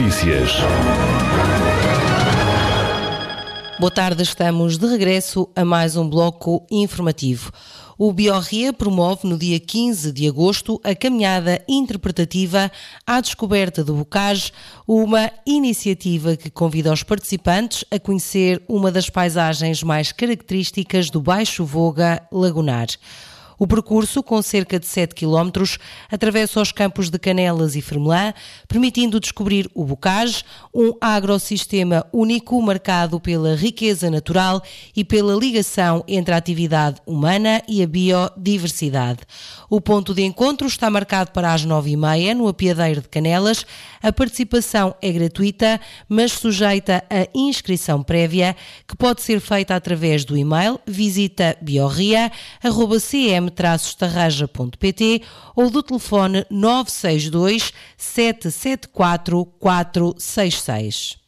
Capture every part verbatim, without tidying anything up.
Notícias. Boa tarde, estamos de regresso a mais um bloco informativo. O Biorria promove no dia quinze de agosto a caminhada interpretativa à descoberta do bocage, uma iniciativa que convida os participantes a conhecer uma das paisagens mais características do Baixo Voga Lagunar. O percurso, com cerca de sete quilómetros, atravessa os campos de Canelas e Fermelã, permitindo descobrir o bocage, um agrossistema único marcado pela riqueza natural e pela ligação entre a atividade humana e a biodiversidade. O ponto de encontro está marcado para as nove e meia, no Apiadeiro de Canelas. A participação é gratuita, mas sujeita a inscrição prévia, que pode ser feita através do e-mail visita biorria arroba c m traço estarraja ponto p t ou do telefone nove seis dois, sete sete quatro, quatro seis seis.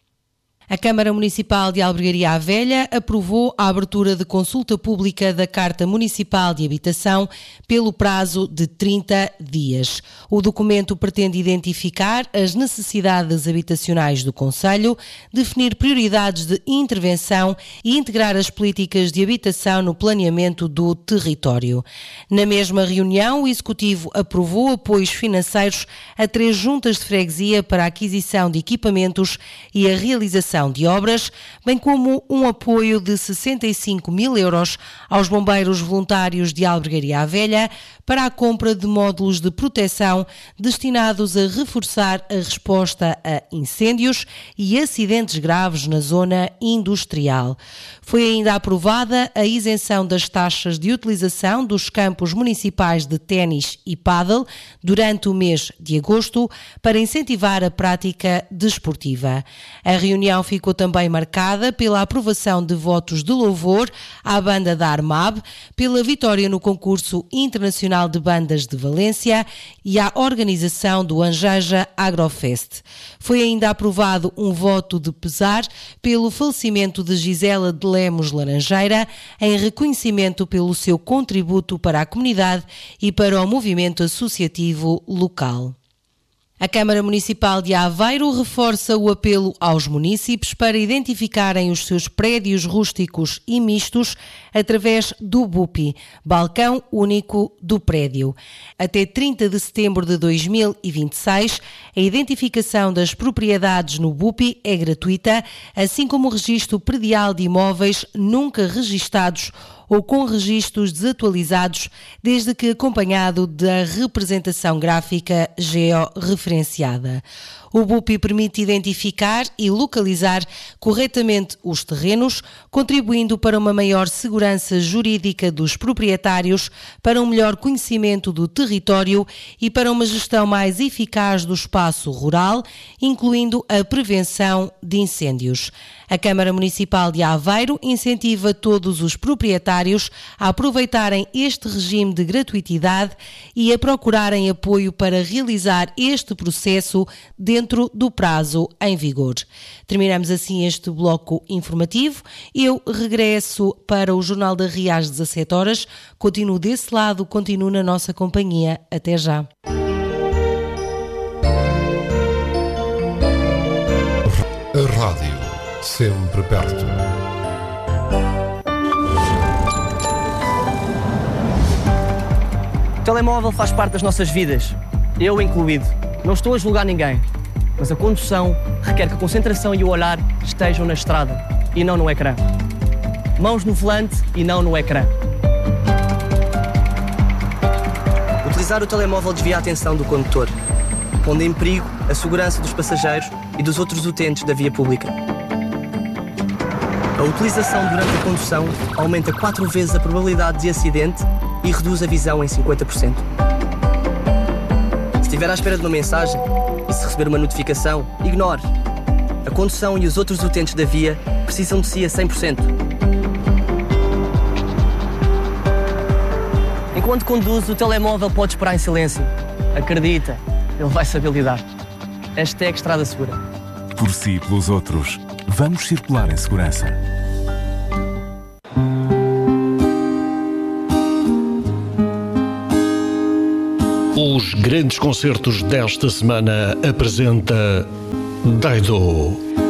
A Câmara Municipal de Albergaria à Velha aprovou a abertura de consulta pública da Carta Municipal de Habitação pelo prazo de trinta dias. O documento pretende identificar as necessidades habitacionais do concelho, definir prioridades de intervenção e integrar as políticas de habitação no planeamento do território. Na mesma reunião, o Executivo aprovou apoios financeiros a três juntas de freguesia para a aquisição de equipamentos e a realização de obras, bem como um apoio de sessenta e cinco mil euros aos bombeiros voluntários de Albergaria à Velha para a compra de módulos de proteção destinados a reforçar a resposta a incêndios e acidentes graves na zona industrial. Foi ainda aprovada a isenção das taxas de utilização dos campos municipais de ténis e pádel durante o mês de agosto para incentivar a prática desportiva. A reunião ficou também marcada pela aprovação de votos de louvor à banda da Armab, pela vitória no concurso internacional de bandas de Valência e à organização do Anjeja Agrofest. Foi ainda aprovado um voto de pesar pelo falecimento de Gisela de Lemos Laranjeira, em reconhecimento pelo seu contributo para a comunidade e para o movimento associativo local. A Câmara Municipal de Aveiro reforça o apelo aos munícipes para identificarem os seus prédios rústicos e mistos através do B U P I, Balcão Único do Prédio. Até trinta de setembro de dois mil e vinte e seis, a identificação das propriedades no B U P I é gratuita, assim como o registro predial de imóveis nunca registados ou com registros desatualizados, desde que acompanhado da representação gráfica georreferenciada. O B U P I permite identificar e localizar corretamente os terrenos, contribuindo para uma maior segurança jurídica dos proprietários, para um melhor conhecimento do território e para uma gestão mais eficaz do espaço rural, incluindo a prevenção de incêndios. A Câmara Municipal de Aveiro incentiva todos os proprietários a aproveitarem este regime de gratuitidade e a procurarem apoio para realizar este processo dentro do prazo em vigor. Terminamos assim este bloco informativo. Eu regresso para o Jornal da Ria às dezassete horas. Continuo desse lado, continuo na nossa companhia. Até já. A rádio, sempre perto. O telemóvel faz parte das nossas vidas, eu incluído. Não estou a julgar ninguém, mas a condução requer que a concentração e o olhar estejam na estrada e não no ecrã. Mãos no volante e não no ecrã. Utilizar o telemóvel desvia a atenção do condutor, pondo em perigo a segurança dos passageiros e dos outros utentes da via pública. A utilização durante a condução aumenta quatro vezes a probabilidade de acidente e reduz a visão em cinquenta por cento. Se estiver à espera de uma mensagem e se receber uma notificação, ignore. A condução e os outros utentes da via precisam de si a cem por cento. Enquanto conduz, o telemóvel pode esperar em silêncio. Acredita, ele vai saber lidar. Hashtag Estrada Segura. Por si e pelos outros, vamos circular em segurança. Os grandes concertos desta semana apresenta Daido.